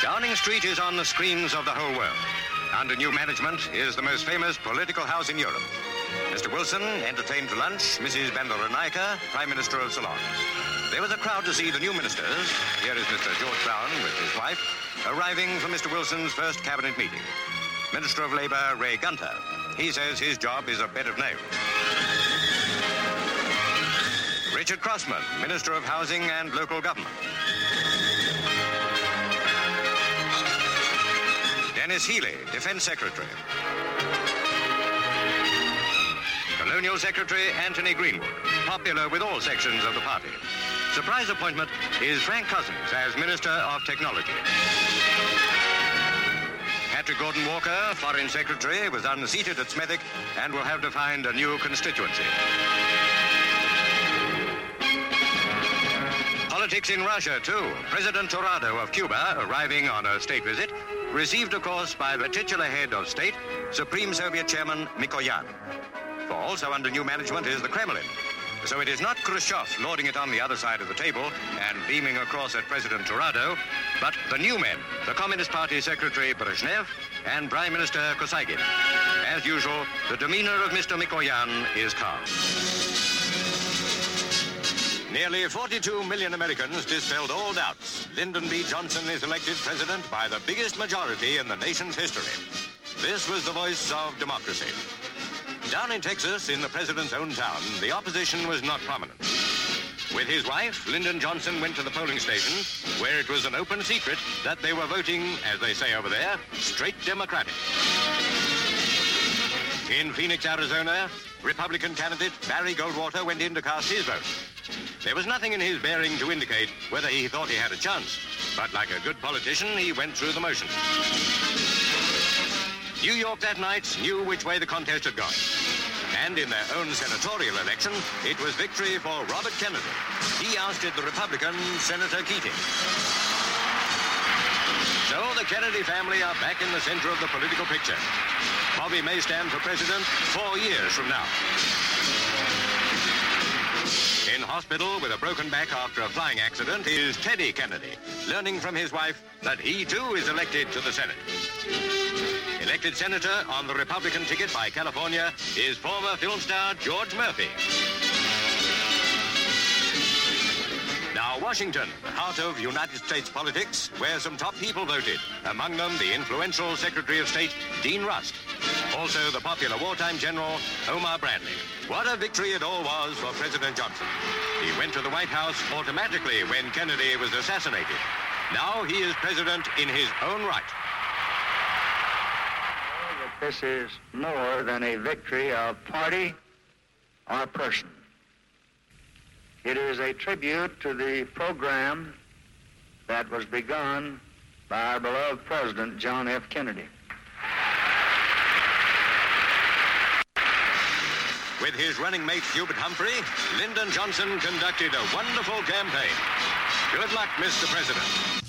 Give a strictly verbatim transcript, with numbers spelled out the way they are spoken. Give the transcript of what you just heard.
Downing Street is on the screens of the whole world. Under new management is the most famous political house in Europe. Mister Wilson entertained to lunch Missus Bandaranaike, Prime Minister of Ceylon. There was a crowd to see the new ministers. Here is Mister George Brown with his wife, arriving for Mister Wilson's first cabinet meeting. Minister of Labour, Ray Gunter. He says his job is a bed of nails. Richard Crossman, Minister of Housing and Local Government. Dennis Healey, Defence Secretary. Colonial Secretary Anthony Greenwood, popular with all sections of the party. Surprise appointment is Frank Cousins as Minister of Technology. Patrick Gordon Walker, Foreign Secretary, was unseated at Smethwick and will have to find a new constituency. Politics in Russia, too. President Torrado of Cuba, arriving on a state visit, received, of course, by the titular head of state, Supreme Soviet Chairman Mikoyan. For also under new management is the Kremlin. So it is not Khrushchev lording it on the other side of the table and beaming across at President Torrado, but the new men, the Communist Party Secretary Brezhnev and Prime Minister Kosygin. As usual, the demeanor of Mister Mikoyan is calm. Nearly forty-two million Americans dispelled all doubts. Lyndon B. Johnson is elected president by the biggest majority in the nation's history. This was the voice of democracy. Down in Texas, in the president's own town, the opposition was not prominent. With his wife, Lyndon Johnson went to the polling station, where it was an open secret that they were voting, as they say over there, straight Democratic. In Phoenix, Arizona, Republican candidate Barry Goldwater went in to cast his vote. There was nothing in his bearing to indicate whether he thought he had a chance, but like a good politician, he went through the motions. New York that night knew which way the contest had gone. And in their own senatorial election, it was victory for Robert Kennedy. He ousted the Republican Senator Keating. So the Kennedy family are back in the center of the political picture. Bobby may stand for president four years from now. In hospital with a broken back after a flying accident is Teddy Kennedy, learning from his wife that he too is elected to the Senate. Elected senator on the Republican ticket by California is former film star George Murphy. Now Washington, the heart of United States politics, where some top people voted. Among them, the influential Secretary of State, Dean Rusk. Also, the popular wartime general, Omar Bradley. What a victory it all was for President Johnson. He went to the White House automatically when Kennedy was assassinated. Now he is president in his own right. This is more than a victory of party or person. It is a tribute to the program that was begun by our beloved President John F. Kennedy. With his running mate Hubert Humphrey, Lyndon Johnson conducted a wonderful campaign. Good luck, Mister President.